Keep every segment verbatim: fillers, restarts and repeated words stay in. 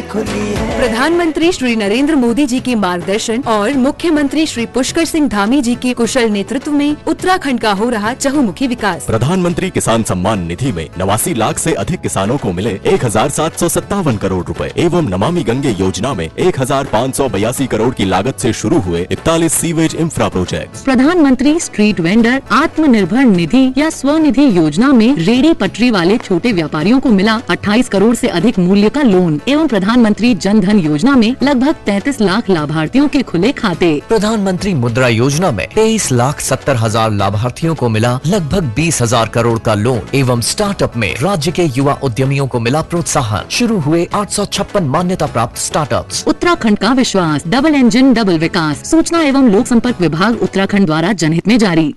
खुली है। प्रधानमंत्री श्री नरेंद्र मोदी जी के मार्गदर्शन और मुख्यमंत्री श्री पुष्कर सिंह धामी जी के कुशल नेतृत्व में उत्तराखंड का हो रहा चहुमुखी विकास। प्रधानमंत्री किसान सम्मान निधि में नवासी लाख से अधिक किसानों को मिले एक हजार सात सौ सत्तावन करोड़ रुपए एवं नमामि गंगे योजना में एक हजार पाँच सौ बयासी करोड़ की लागत से शुरू हुए इकतालीस सीवेज इंफ्रा प्रोजेक्ट। प्रधानमंत्री स्ट्रीट वेंडर आत्मनिर्भर निधि या स्वनिधि योजना में रेडी पटरी वाले छोटे व्यापारियों को मिला अट्ठाईस करोड़ से अधिक मूल्य का लोन एवं प्रधानमंत्री जन धन योजना में लगभग तैंतीस लाख लाभार्थियों के खुले खाते। प्रधानमंत्री मुद्रा योजना में तेईस लाख सत्तर हजार लाभार्थियों को मिला लगभग बीस हजार करोड़ का लोन एवं स्टार्टअप में राज्य के युवा उद्यमियों को मिला प्रोत्साहन। शुरू हुए आठ सौ छप्पन मान्यता प्राप्त स्टार्टअप्स। उत्तराखंड का विश्वास, डबल इंजन डबल विकास। सूचना एवं लोक संपर्क विभाग उत्तराखंड द्वारा जनहित में जारी।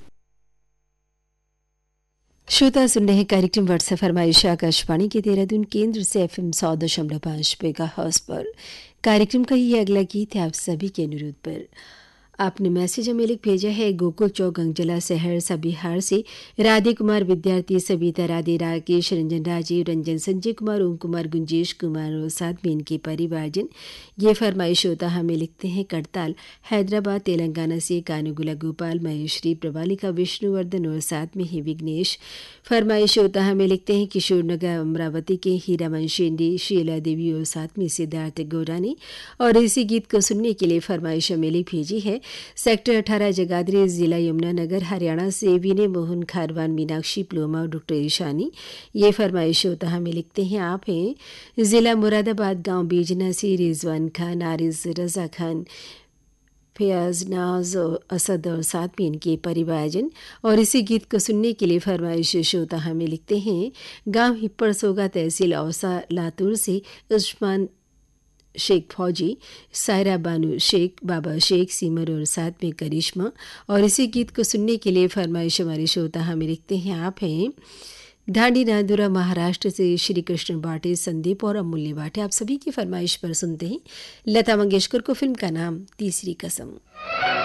श्रोता सुन रहे कार्यक्रम व्हाट्सएप फरमाइश आकाशवाणी के देहरादून केंद्र से एफ एम सौ दशमलव पाँच मेगा हर्ट्ज पर। कार्यक्रम का ये अगला गीत है आप सभी के अनुरोध पर। आपने मैसेज हमें लिख भेजा है गोकुल चौक अंजला शहर बिहार से। राधे कुमार विद्यार्थी, सविता, राधे, राकेश, रंजन, राजीव रंजन, संजय कुमार, ओम कुमार, गुंजेश कुमार और साथ में इनके परिवारजन। ये फरमाइश होता हमें लिखते हैं करताल हैदराबाद तेलंगाना से कानुगुला गोपाल, महेश्वरी, प्रवालिका, विष्णुवर्धन और साथ में ही विघ्नेश। फरमाइश होता हमें लिखते हैं किशोर नगर अमरावती के हीरामन शेंडी, शीला देवी और साथ में सिद्धार्थ गौरानी। और इसी गीत को सुनने के लिए फरमाइश हमें लिख भेजी है सेक्टर अठारह जगाधरी, जिला यमुनानगर, हरियाणा से विनय मोहन खारवान, मीनाक्षी प्लोमा और डॉक्टर ईशानी। ये फरमाइश होता हमें लिखते हैं आप हैं जिला मुरादाबाद, गांव बेजना से रिजवान खान, आरिज, रजा खान, फयाज, नाज और असद और साथ में इनके परिवारजन। और इसी गीत को सुनने के लिए फरमाइश होता हमें लिखते हैं गांव हिप्पड़ सोगा, तहसील औसा, लातूर से उस्मान शेख फौजी, सायरा बानू शेख, बाबा शेख, सीमर और साथ में करिश्मा। और इसी गीत को सुनने के लिए फरमाइश हमारे श्रोता हमें लिखते हैं आप हैं ढांडी नादुरा महाराष्ट्र से श्री कृष्ण बाटे, संदीप और अमूल्य बाटे। आप सभी की फरमाइश पर सुनते हैं लता मंगेशकर को फिल्म का नाम तीसरी कसम।